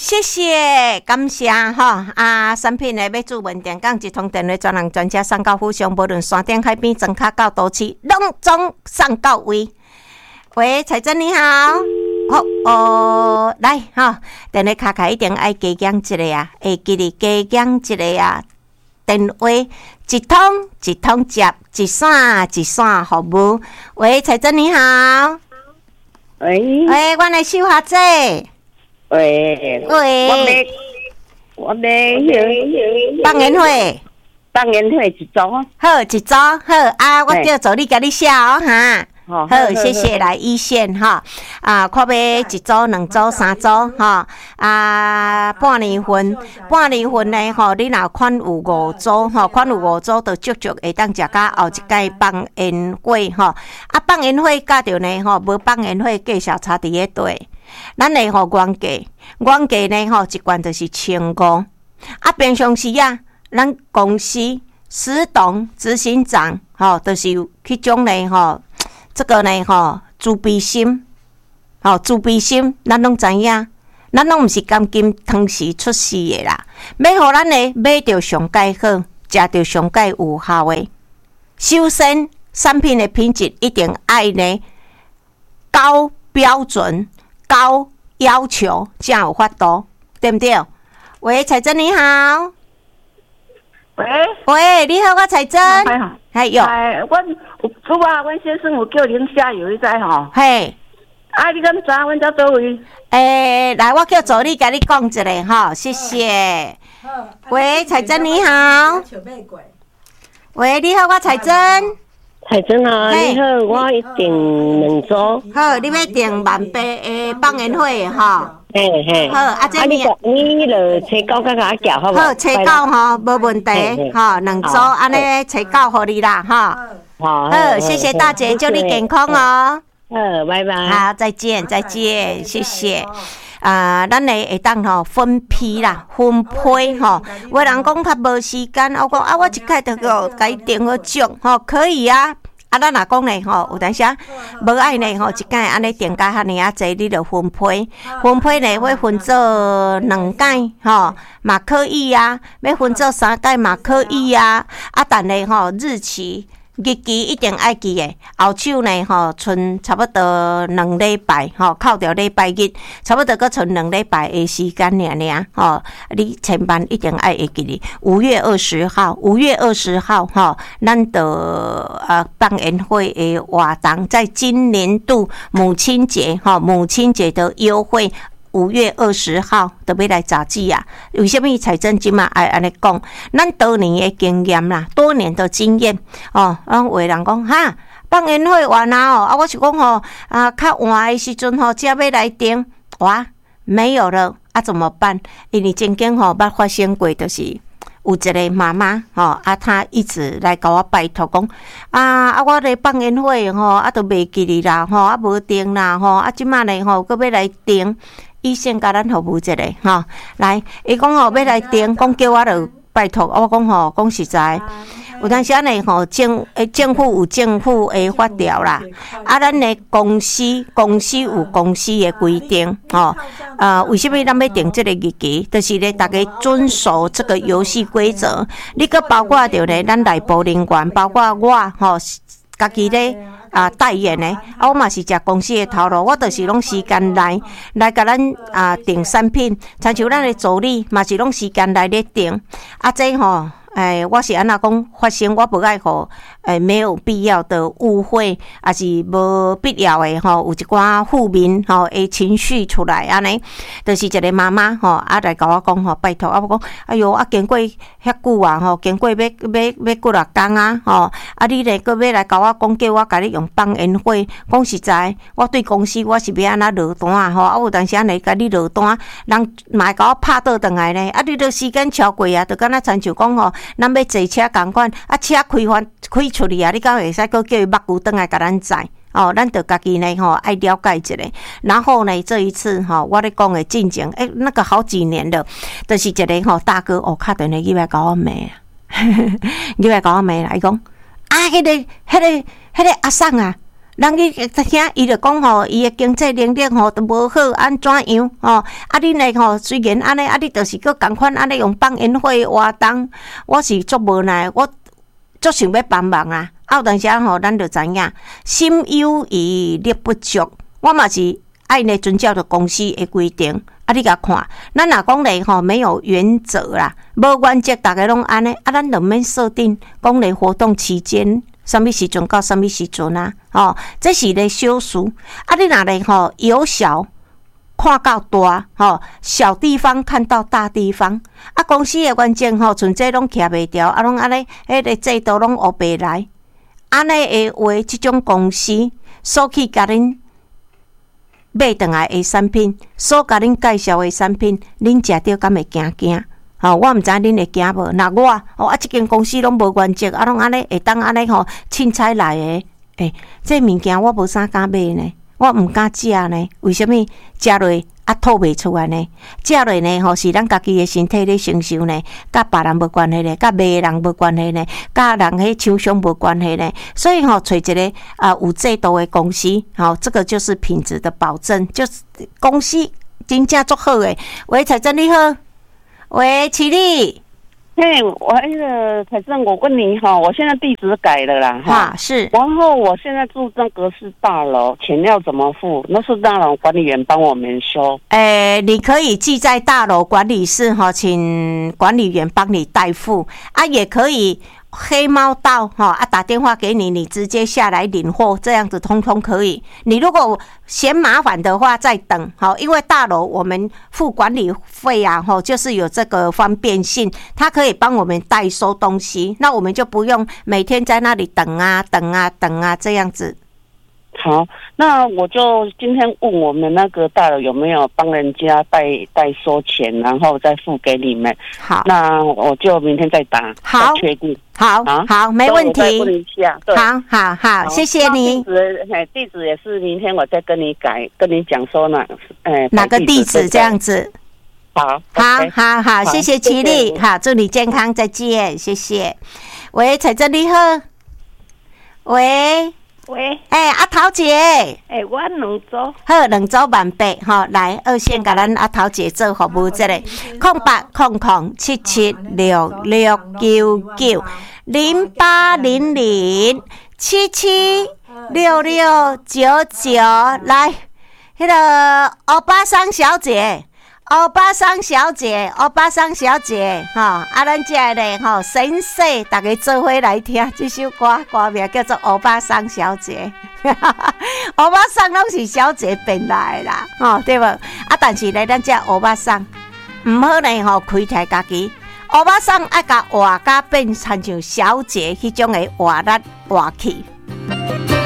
谢谢，感谢哈产品的要主文电讲一通电话，专人专车送到府上，无论山顶海边、庄脚到都市，拢总送到位。喂，彩珍你好。来电话卡卡一定爱加减一个啊，会记得加减一个啊。电话一通一通接，一线一线服务。喂，彩珍你好。喂，我来秀下姐。 喂，我的放烟花一组好一组好啊，我叫助理甲你写哈。好，谢谢来一线哈看要一组、两组、三组哈半年份呢你若款有5组款有5组，就足足会当食到后一届放烟花放烟花甲着呢无放烟花计小差伫个队，咱的原价呢一罐就是1500平常时咱公司司董执行长就是有去种呢这个呢自卑心咱拢知影，咱拢毋是甘金汤匙出世的啦，要互咱呢买着上介好，食着上介有效的。首先产品的品质一定爱呢高标准、高要求，才有法度，对不对？喂，彩珍你好。喂，你好，我彩珍。还有， 阮先生有叫您加油，你知吼？ 嘿， 你敢知阮遮倒位？ 来，我叫助理甲你讲一下谢谢。喂，彩珍你好。喂，你好，我彩珍。 彩珍啊，你好，我订2组。 好，你要订10000的放烟花嘿， 好这你就初9甲我寄好无？ 好，初9无问题2组安尼初9互你啦好，谢谢大姐，祝你健康拜拜。 好，再见，谢谢。咱会当分批啦，分批有人讲较无时间，我讲我一开就甲伊订好种可以啊。咱若讲呢有当时无爱呢一届安尼订甲遐尼济，你就分批呢要分做2届嘛可以啊，要分做3届嘛可以啊。但呢日期一定爱记的，后手呢剩差不多2礼拜扣掉礼拜日，差不多搁剩2礼拜的时间尔你千万一定爱会记哩。5月20号咱的放烟花的活动，在今年度母亲节的优惠。5月20号就要来查记啊！为什么彩珍今嘛爱安尼讲？咱多年的经验啦，多年的经验有人讲放烟花完啊我是讲较晚的时阵才要来订没有了怎么办？因为曾经捌发生过，就是有一个妈妈她一直来甲我拜托讲我咧放烟花都袂记哩啦无订啦即马咧搁要来订。医生甲咱服务一下来，伊讲要来订，讲叫我就拜托，我讲讲实在，有当时呢政府有政府的法条啦，咱的公司有公司的规定为什么咱要定这个日期？就是咧大家遵守这个游戏规则，你个包括着咧咱内部人员，包括我家己咧代言的我嘛是食公司的头路，我就是拢时间来甲咱订产品，亲像咱的助理嘛是拢时间来咧订这我是安怎讲发生，我不爱互没有必要的误会，也是无必要的有一寡负面的情绪出来安尼，就是一个妈妈来甲我讲拜托我讲哎哟经过遐久啊经过要几6天你咧搁要来甲我讲叫我甲你用放烟花，讲实在我对公司我是要安怎落单有当时安尼甲你落单，人嘛会甲我拍倒转来呢你著时间超过就敢若亲像讲咱要坐车共款车开出去你敢会使搁叫伊目牛转来甲咱载咱着家己呢爱了解一下。然后呢这一次我咧讲的进前那个好几年了，就是一个大哥敲电话入来甲我骂入来甲我骂啦，伊讲迄个阿桑啊， 人去听，伊就讲吼，伊的经济能力吼都无好，安怎样吼？啊，恁嘞吼，虽然安尼，啊，你就是搁共款安尼用放烟火活动，我是足无奈，我足想要帮忙啊。啊，有当时吼，咱就知影，心有余力不足，我嘛是爱呢遵照着公司的规定。啊，你甲看，咱若讲咧吼，没有原则啦，无原则，大家拢安尼，啊，咱就免设定讲咧活动期间。什么时阵到什么时阵啊？哦，这是咧小事。啊，你若咧吼由小看到大，吼小地方看到大地方。啊，公司的原则吼，像这拢徛袂牢，啊，拢安尼，迄个制度拢学袂来。安尼的话，即种公司所去甲恁买转来的产品，所甲恁介绍的产品，恁食着敢会惊？我毋知恁会惊无？那我即间公司拢无原则，啊，拢安尼会当安尼吼，凊彩来的。这物件我无啥敢买呢，我毋敢食呢。为什么食落啊吐袂出来呢？食落呢吼是咱家己的身体咧承受呢，甲别人无关系呢，甲卖人无关系呢，甲人迄厂商无关系呢。所以吼，找一个有制度的公司，这个就是品质的保证，就是公司真正足好诶。喂，彩珍你好。喂，齐丽。 嘿，我那个财政，我问你哈，我现在地址改了啦，哈， 是。 然后我现在住那个是大楼，钱要怎么付？那是大楼管理员帮我们收。 你可以寄在大楼管理室哈，请管理员帮你代付啊，也可以。黑猫到打电话给你，你直接下来领货，这样子通通可以。你如果嫌麻烦的话，再等因为大楼我们付管理费啊，就是有这个方便性，它可以帮我们代收东西，那我们就不用每天在那里等啊这样子。 好，那我就今天问我们那个大楼有没有帮人家代收钱，然后再付给你们。 好， 那我就明天再打， 好， 再确定。 好，没问题。 我再问一下，对， 好，谢谢你。 地址也是明天我再跟你改，跟你讲说哪个地址这样子。好，谢谢齐丽，好，祝你健康，再见，谢谢。喂，彩珍你好。喂，阿桃姐， 我两组， 好，2组万8吼，来二线甲咱阿桃姐做服务，这个0800776699，来，迄个欧巴桑小姐。欧巴桑小姐，咱这咧神社大家做伙来听这首歌名叫做《欧巴桑小姐》。欧巴桑拢是小姐变来的啦，对无？但是咧，咱这欧巴桑唔好咧，开起家己。欧巴桑爱甲活甲变参像小姐迄种的活力活气。